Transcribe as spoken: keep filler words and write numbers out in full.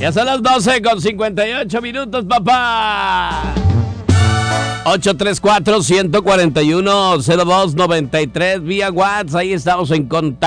Ya son las doce con cincuenta y ocho minutos, papá. ocho tres cuatro, uno cuatro uno, cero dos nueve tres vía WhatsApp. Ahí estamos en contacto.